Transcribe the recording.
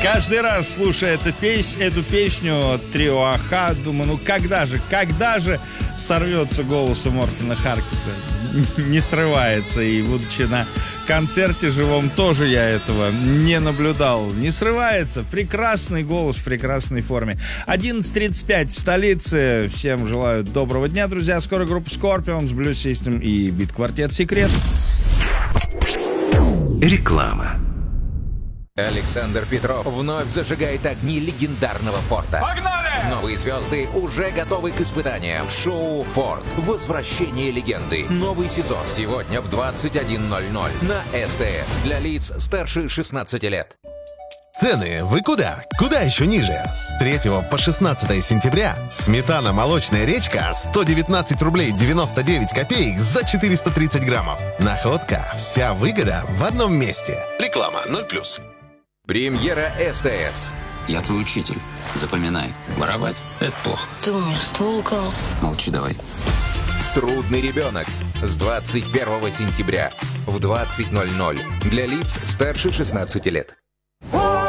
Каждый раз, слушая эту песню трио Аха, думаю, ну когда же сорвется голос у Мортина Харкета? Не срывается. И будучи на концерте живом, тоже я этого не наблюдал. Не срывается. Прекрасный голос в прекрасной форме. 11:35 в столице. Всем желаю доброго дня, друзья. Скоро группа Scorpions, Blue System и бит-квартет «Секрет». Реклама. Александр Петров вновь зажигает огни легендарного форта. Погнали! Новые звезды уже готовы к испытаниям. Шоу «Форт. Возвращение легенды». Новый сезон сегодня в 21:00 на СТС. Для лиц старше 16 лет. Цены вы куда? Куда еще ниже? С 3 по 16 сентября сметана «Молочная речка» 119 рублей 99 копеек за 430 граммов. Находка. Вся выгода в одном месте. Реклама 0+. Премьера СТС. Я твой учитель. Запоминай. Воровать — это плохо. Ты у меня ствол украл. Молчи давай. Трудный ребенок. С 21 сентября в 20:00 для лиц старше 16 лет.